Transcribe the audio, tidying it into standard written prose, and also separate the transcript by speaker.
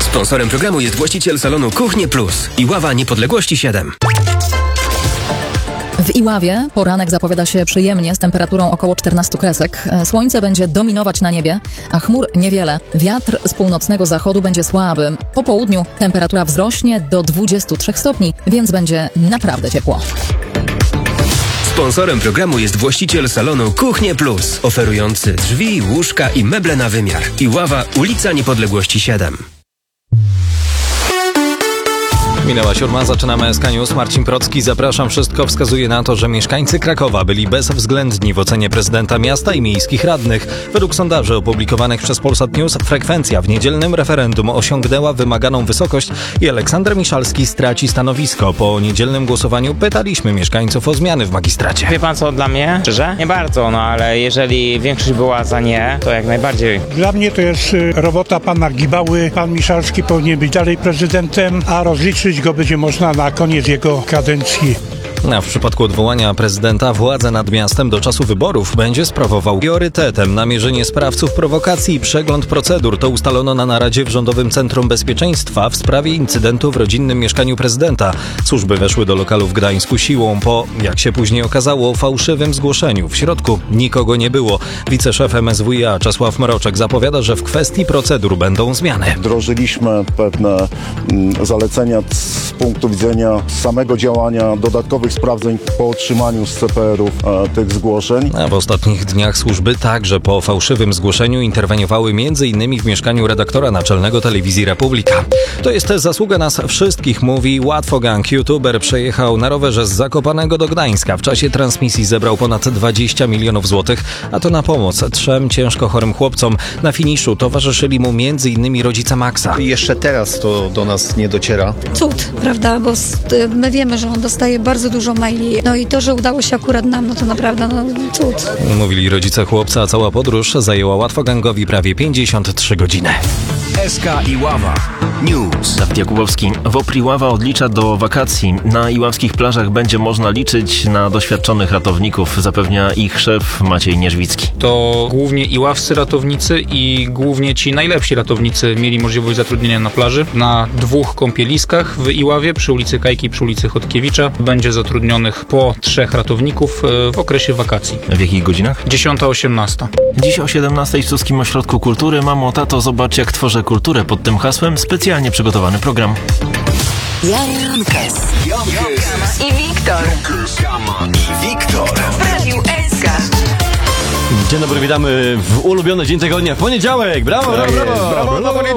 Speaker 1: Sponsorem programu jest właściciel salonu Kuchnie Plus. Iława Niepodległości 7.
Speaker 2: W Iławie poranek zapowiada się przyjemnie z temperaturą około 14 kresek. Słońce będzie dominować na niebie, a chmur niewiele. Wiatr z północnego zachodu będzie słaby. Po południu temperatura wzrośnie do 23 stopni, więc będzie naprawdę ciepło.
Speaker 1: Sponsorem programu jest właściciel salonu Kuchnie Plus, oferujący drzwi, łóżka i meble na wymiar. Iława, ulica Niepodległości 7.
Speaker 3: Minęła 7, zaczynamy SK News. Marcin Procki, zapraszam. Wszystko wskazuje na to, że mieszkańcy Krakowa byli bezwzględni w ocenie prezydenta miasta i miejskich radnych. Według sondaży opublikowanych przez Polsat News frekwencja w niedzielnym referendum osiągnęła wymaganą wysokość i Aleksander Miszalski straci stanowisko. Po niedzielnym głosowaniu pytaliśmy mieszkańców o zmiany w magistracie.
Speaker 4: Wie pan co, dla mnie? Szczerze? Nie bardzo, ale jeżeli większość była za nie, to jak najbardziej.
Speaker 5: Dla mnie to jest robota pana Gibały. Pan Miszalski powinien być dalej prezydentem, a rozliczyć go będzie można na koniec jego kadencji.
Speaker 3: A w przypadku odwołania prezydenta władzę nad miastem do czasu wyborów będzie sprawował priorytetem namierzenie sprawców prowokacji i przegląd procedur. To ustalono na naradzie w Rządowym Centrum Bezpieczeństwa w sprawie incydentu w rodzinnym mieszkaniu prezydenta. Służby weszły do lokalu w Gdańsku siłą po, jak się później okazało, fałszywym zgłoszeniu. W środku nikogo nie było. Wiceszef MSWiA Czesław Mroczek zapowiada, że w kwestii procedur będą zmiany.
Speaker 6: Wdrożyliśmy pewne zalecenia z punktu widzenia samego działania, dodatkowych sprawdzeń po otrzymaniu z CPR-ów tych zgłoszeń.
Speaker 3: A w ostatnich dniach służby także po fałszywym zgłoszeniu interweniowały m.in. w mieszkaniu redaktora naczelnego Telewizji Republika. To jest zasługa nas wszystkich, mówi Łatwogang. YouTuber przejechał na rowerze z Zakopanego do Gdańska. W czasie transmisji zebrał ponad 20 milionów złotych, a to na pomoc 3 ciężko chorym chłopcom. Na finiszu towarzyszyli mu m.in. rodzice Maxa.
Speaker 7: I jeszcze teraz to do nas nie dociera.
Speaker 8: Cud, prawda, bo my wiemy, że on dostaje bardzo dużo maili. No i to, że udało się akurat nam, no to naprawdę cud.
Speaker 3: Mówili rodzice chłopca, a cała podróż zajęła Łatwogangowi prawie 53 godziny.
Speaker 1: SK Iława News.
Speaker 9: Dawid Jakubowski. WOPR Iława odlicza do wakacji. Na iławskich plażach będzie można liczyć na doświadczonych ratowników, zapewnia ich szef Maciej Nierzwicki.
Speaker 10: To głównie iławscy ratownicy i głównie ci najlepsi ratownicy mieli możliwość zatrudnienia na plaży. Na 2 kąpieliskach w Iławie, przy ulicy Kajki i przy ulicy Chodkiewicza, będzie zatrudnionych po 3 ratowników w okresie wakacji.
Speaker 9: W jakich godzinach?
Speaker 10: 10-18.
Speaker 9: Dziś o 17 w Suskim Ośrodku Kultury. Mamo, tato, zobacz jak tworzę kulturę. Pod tym hasłem specjalnie przygotowany program.
Speaker 11: Jankes i Wiktor w Radiu SK.
Speaker 12: Dzień dobry, witamy w ulubiony dzień tygodnia, poniedziałek. Brawo, brawo, brawo.